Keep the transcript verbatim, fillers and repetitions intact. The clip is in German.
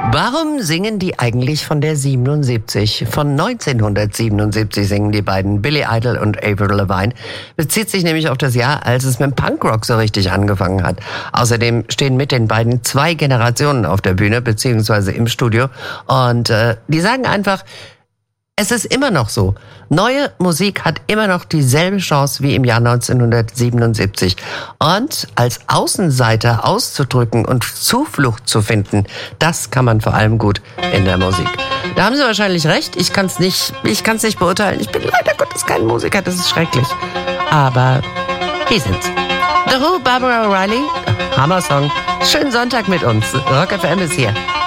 Warum singen die eigentlich von der siebenundsiebzig? Von neunzehnhundertsiebenundsiebzig singen die beiden, Billy Idol und Avril Lavigne. Bezieht sich nämlich auf das Jahr, als es mit Punkrock so richtig angefangen hat. Außerdem stehen mit den beiden zwei Generationen auf der Bühne, beziehungsweise im Studio. Und äh, die sagen einfach, es ist immer noch so. Neue Musik hat immer noch dieselbe Chance wie im Jahr neunzehnhundertsiebenundsiebzig. Und als Außenseiter auszudrücken und Zuflucht zu finden, das kann man vor allem gut in der Musik. Da haben Sie wahrscheinlich recht. Ich kann es nicht, ich kann's nicht beurteilen. Ich bin leider Gottes kein Musiker, das ist schrecklich. Aber hier sind's. The Who, Barbara O'Reilly, Hammer-Song. Schönen Sonntag mit uns. Rock F M ist hier.